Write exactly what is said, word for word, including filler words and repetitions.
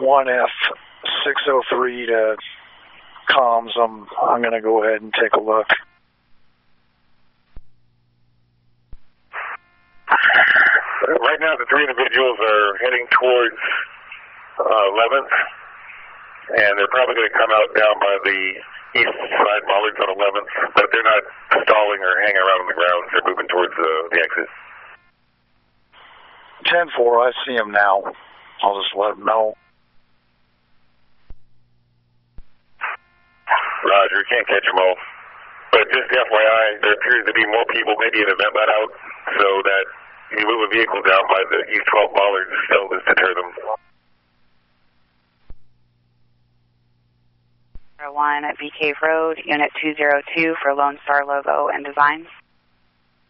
one F six oh three to comms. I'm, I'm going to go ahead and take a look. Right now, the three individuals are heading towards uh, eleventh, and they're probably going to come out down by the east side bollards on eleventh, but they're not stalling or hanging around on the ground. They're moving towards uh, the exit. ten four, I see them now. I'll just let them know. Roger, can't catch them all. But just F Y I, there appears to be more people, maybe an event let out, so that you move a vehicle down by the east twelve bollards still to deter them. one at B Cave Road, Unit two zero two for Lone Star logo and designs.